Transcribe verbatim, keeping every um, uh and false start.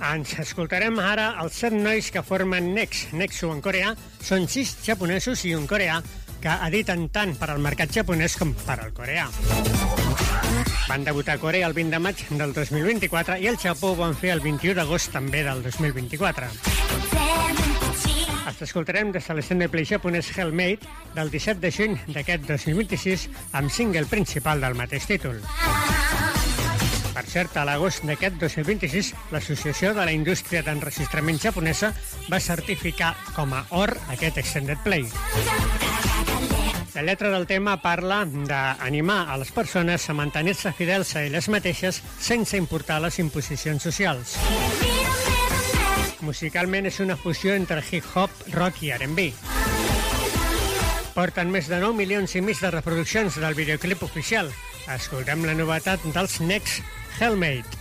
Ens escoltarem ara els set nois que formen Next. Nexu en coreà són sis japonesos i un coreà que editen tant per al mercat japonès com per al coreà. Van debutar a Corea el vint de maig del dos mil vint-i-quatre i el Japó ho van fer el vint-i-u d'agost també del dos mil vint-i-quatre. Els escoltarem des de l'estendre play japonès Hellmate del disset de juny d'aquest dos mil vint-i-sis amb single principal del mateix títol. Per cert, a l'agost d'aquest dos mil vint-i-sis, l'Associació de la Indústria d'Enregistrament Japonesa va certificar com a or aquest Extended Play. La lletra del tema parla d'animar a les persones a mantenir-se fidels a elles mateixes sense importar les imposicions socials. Musicalment és una fusió entre hip-hop, rock i R and B. Porten més de nou milions i mig de reproduccions del videoclip oficial. Escoltem la novetat dels Next, Hellmate.